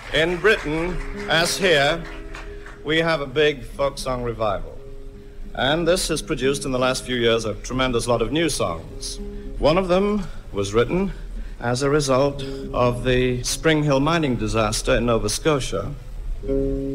In Britain, as here, we have a big folk song revival. And this has produced in the last few years a tremendous lot of new songs. One of them was written as a result of the Spring Hill mining disaster in Nova Scotia.